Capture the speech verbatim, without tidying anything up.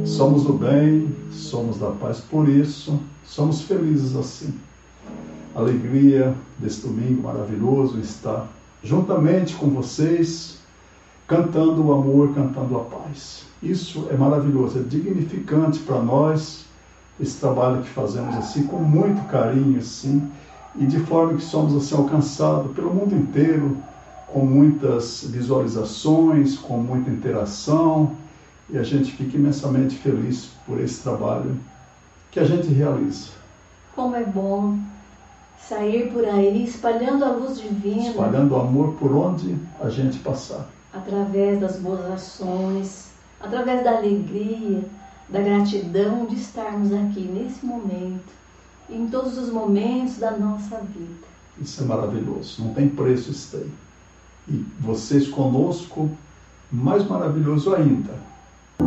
Somos do bem, somos da paz, por isso somos felizes assim. A alegria desse domingo maravilhoso estar juntamente com vocês, cantando o amor, cantando a paz. Isso é maravilhoso, é dignificante para nós, esse trabalho que fazemos assim, com muito carinho, assim, e de forma que somos assim alcançados pelo mundo inteiro, com muitas visualizações, com muita interação, e a gente fica imensamente feliz por esse trabalho que a gente realiza. Como é bom sair por aí espalhando a luz divina. Espalhando o amor por onde a gente passar. Através das boas ações, através da alegria, da gratidão de estarmos aqui nesse momento, e em todos os momentos da nossa vida. Isso é maravilhoso, não tem preço isso aí. E vocês conosco, mais maravilhoso ainda.